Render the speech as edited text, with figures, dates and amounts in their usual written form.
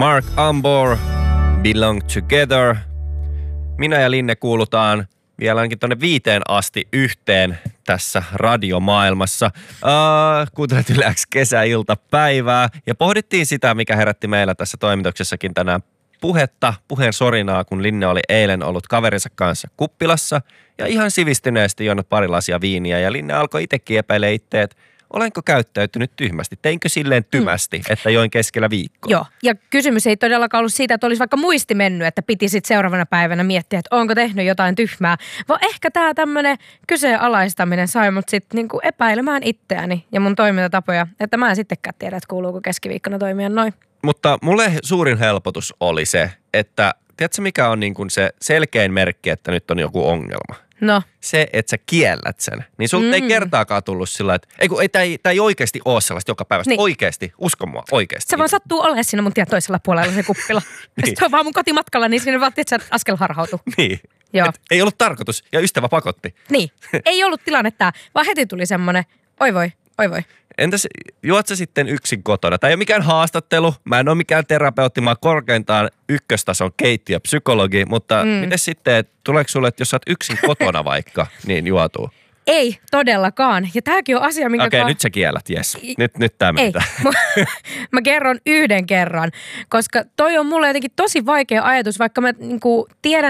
Mark Ambor, Belong Together. Minä ja Linne kuulutaan vielä ainakin tuonne 5 asti yhteen tässä radiomaailmassa. Kuuntelet Yle X kesäiltapäivää ja pohdittiin sitä, mikä herätti meillä tässä toimituksessakin tänään puheen sorinaa, kun Linne oli eilen ollut kaverinsa kanssa kuppilassa ja ihan sivistyneesti juonut pari lasia viiniä ja Linne alkoi itsekin epäilemään itse, että olenko käyttäytynyt tyhmästi? Teinkö silleen tymästi, että join keskellä viikkoa? Joo, ja kysymys ei todellakaan ollut siitä, että olisi vaikka muisti mennyt, että piti sitten seuraavana päivänä miettiä, että onko tehnyt jotain tyhmää. Vaan ehkä tämä tämmöinen kyseenalaistaminen sai mut sitten niinku epäilemään itseäni ja mun toimintatapoja, että mä en sittenkään tiedä, että kuuluuko keskiviikkona toimia noin. Mutta mulle suurin helpotus oli se, että tiedätkö mikä on niin kuin se selkein merkki, että nyt on joku ongelma? No. Se, että sä kiellät sen. Niin sulta ei kertaakaan tullut sillä, että tämä ei oikeasti ole sellaista joka päivästä. Niin. Oikeasti, usko mua, oikeasti. Se vaan sattuu olemaan siinä mun tien toisella puolella se kuppila. niin. Sitten on vaan mun kotimatkalla, niin siinä vaan että askel harhautuu. Niin. Joo. Ei ollut tarkoitus ja ystävä pakotti. Niin. Ei ollut tilannetta, vaan heti tuli semmoinen, oi voi. Entäs juot sä sitten yksin kotona? Tämä ei ole mikään haastattelu, mä en ole mikään terapeutti, mä oon korkeintaan ykköstason keittiöpsykologi, mutta miten sitten, tuleeko sulle, että jos sä oot yksin kotona vaikka, niin juotuu? Ei todellakaan. Ja tämäkin on asia, minkä... Okei, nyt sä kiellät, jes. Nyt tää mentää. Mä kerron yhden kerran, koska toi on mulle jotenkin tosi vaikea ajatus, vaikka mä niinku tiedän